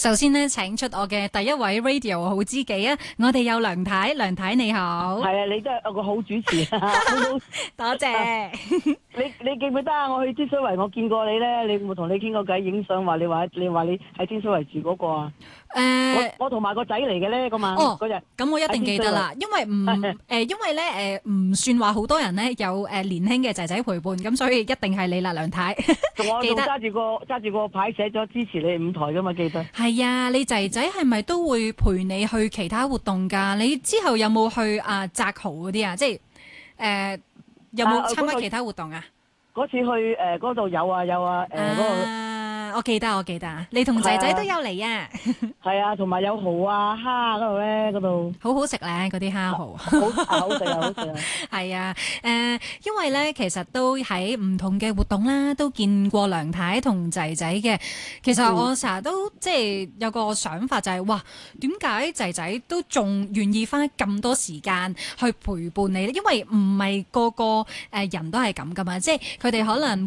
首先呢，請出我嘅第一位 radio 好知己啊！我哋有梁太，梁太你好。 係啊，你都係有個好主持啊！ 多謝。 你記唔記得啊？我去天水圍，我見過你咧，你冇同你傾過偈，影相話你喺天水圍住嗰個啊？我同埋個仔嚟嘅咧嗰晚嗰日。 咁我一定記得啦，因為咧唔算話好多人咧有年輕嘅仔仔陪伴，咁所以一定係你啦，梁太。 我仲揸住個牌寫咗支持你5台噶嘛，記得。 係啊，你仔仔係咪都會陪你去其他活動㗎？你之後有冇去澤豪嗰啲啊？即係有冇參加其他活動啊？ 嗰次去嗰度有啊嗰度。 我記得，你同仔仔都有嚟啊！ 係啊，同埋有蠔啊、蝦嗰度咧，嗰度好好食咧，嗰啲蝦蠔。 好食啊！ 係啊，因為咧，其實都喺唔同嘅活動啦，都見過梁太同仔仔嘅。其實我成日都即係有個想法就係，哇，點解仔仔都仲願意花咁多時間去陪伴你咧？因為唔係個人都係咁噶嘛，即係佢哋可能